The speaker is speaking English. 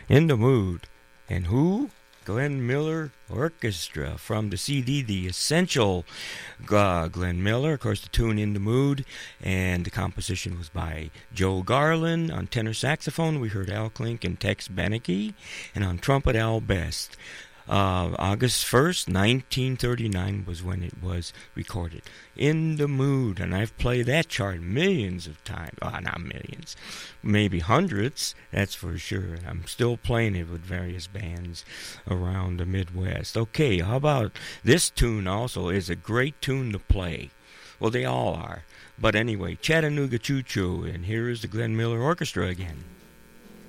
In the Mood. And who? Glenn Miller Orchestra from the CD The Essential. Glenn Miller, of course, the tune In the Mood, and the composition was by Joe Garland. On tenor saxophone, we heard Al Klink and Tex Beneke, and on trumpet, Al Best. August 1st, 1939 was when it was recorded. In the Mood, and I've played that chart millions of times. Not millions, maybe hundreds, that's for sure. I'm still playing it with various bands around the Midwest. Okay, how about this tune also is a great tune to play. Well, they all are. But anyway, Chattanooga Choo Choo, and here is the Glenn Miller Orchestra again.